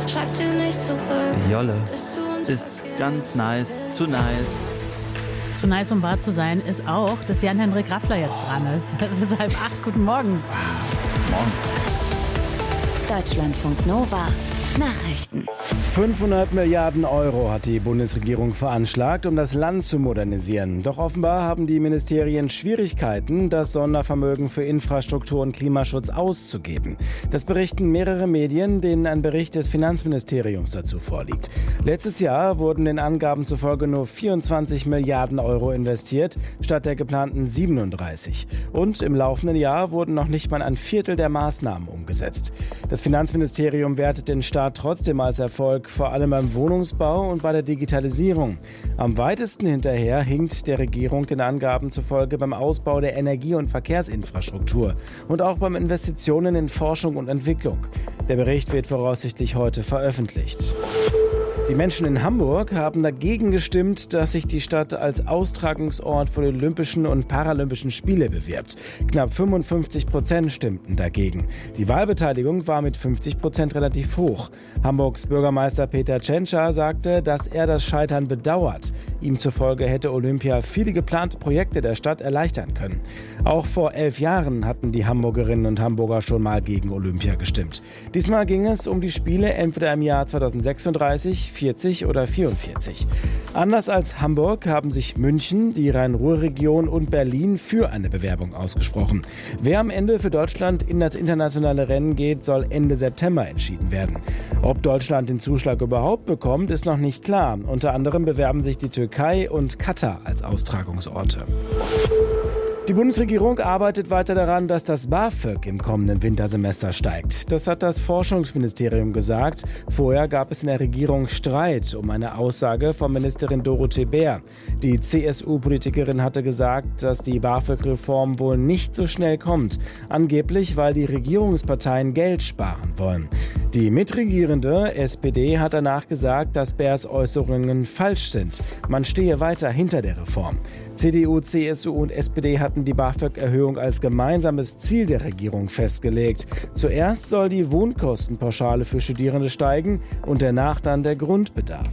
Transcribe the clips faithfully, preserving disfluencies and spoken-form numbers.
schreib dir nicht zurück. Jolle ist ganz nice, zu nice. Zu nice, um wahr zu sein, ist auch, dass Jan-Henrik Raffler jetzt dran ist. Es ist halb acht. Guten Morgen. Morgen. Deutschlandfunk Nova. Nachrichten. fünfhundert Milliarden Euro hat die Bundesregierung veranschlagt, um das Land zu modernisieren. Doch offenbar haben die Ministerien Schwierigkeiten, das Sondervermögen für Infrastruktur und Klimaschutz auszugeben. Das berichten mehrere Medien, denen ein Bericht des Finanzministeriums dazu vorliegt. Letztes Jahr wurden den Angaben zufolge nur vierundzwanzig Milliarden Euro investiert, statt der geplanten siebenunddreißig. Und im laufenden Jahr wurden noch nicht mal ein Viertel der Maßnahmen umgesetzt. Das Finanzministerium wertet den Staat trotzdem als Erfolg, vor allem beim Wohnungsbau und bei der Digitalisierung. Am weitesten hinterher hinkt der Regierung den Angaben zufolge beim Ausbau der Energie- und Verkehrsinfrastruktur und auch beim Investitionen in Forschung und Entwicklung. Der Bericht wird voraussichtlich heute veröffentlicht. Die Menschen in Hamburg haben dagegen gestimmt, dass sich die Stadt als Austragungsort für die Olympischen und Paralympischen Spiele bewirbt. Knapp fünfundfünfzig Prozent stimmten dagegen. Die Wahlbeteiligung war mit fünfzig Prozent relativ hoch. Hamburgs Bürgermeister Peter Tschentscher sagte, dass er das Scheitern bedauert. Ihm zufolge hätte Olympia viele geplante Projekte der Stadt erleichtern können. Auch vor elf Jahren hatten die Hamburgerinnen und Hamburger schon mal gegen Olympia gestimmt. Diesmal ging es um die Spiele entweder im Jahr zweitausendsechsunddreißig, vierzig oder vierundvierzig. Anders als Hamburg haben sich München, die Rhein-Ruhr-Region und Berlin für eine Bewerbung ausgesprochen. Wer am Ende für Deutschland in das internationale Rennen geht, soll Ende September entschieden werden. Ob Deutschland den Zuschlag überhaupt bekommt, ist noch nicht klar. Unter anderem bewerben sich die Türkei und Katar als Austragungsorte. Die Bundesregierung arbeitet weiter daran, dass das BAföG im kommenden Wintersemester steigt. Das hat das Forschungsministerium gesagt. Vorher gab es in der Regierung Streit um eine Aussage von Ministerin Dorothee Bär. Die C S U-Politikerin hatte gesagt, dass die BAföG-Reform wohl nicht so schnell kommt. Angeblich, weil die Regierungsparteien Geld sparen wollen. Die mitregierende S P D hat danach gesagt, dass Bärs Äußerungen falsch sind. Man stehe weiter hinter der Reform. C D U, C S U und S P D hatten die BAföG-Erhöhung als gemeinsames Ziel der Regierung festgelegt. Zuerst soll die Wohnkostenpauschale für Studierende steigen und danach dann der Grundbedarf.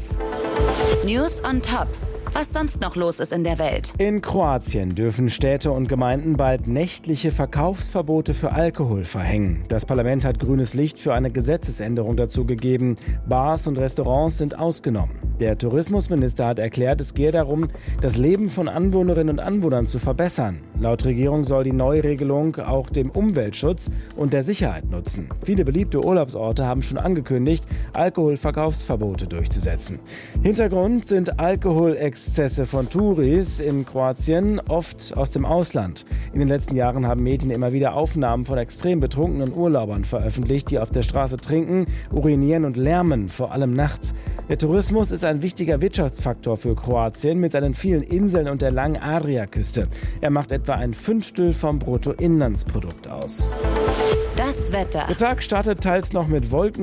News on Top. Was sonst noch los ist in der Welt. In Kroatien dürfen Städte und Gemeinden bald nächtliche Verkaufsverbote für Alkohol verhängen. Das Parlament hat grünes Licht für eine Gesetzesänderung dazu gegeben. Bars und Restaurants sind ausgenommen. Der Tourismusminister hat erklärt, es gehe darum, das Leben von Anwohnerinnen und Anwohnern zu verbessern. Laut Regierung soll die Neuregelung auch dem Umweltschutz und der Sicherheit nutzen. Viele beliebte Urlaubsorte haben schon angekündigt, Alkoholverkaufsverbote durchzusetzen. Hintergrund sind Alkoholexzesse von Touris in Kroatien, oft aus dem Ausland. In den letzten Jahren haben Medien immer wieder Aufnahmen von extrem betrunkenen Urlaubern veröffentlicht, die auf der Straße trinken, urinieren und lärmen, vor allem nachts. Der Tourismus ist ein wichtiger Wirtschaftsfaktor für Kroatien mit seinen vielen Inseln und der langen Adriaküste. Er macht etwa ein Fünftel vom Bruttoinlandsprodukt aus. Das Wetter. Der Tag startet teils noch mit Wolken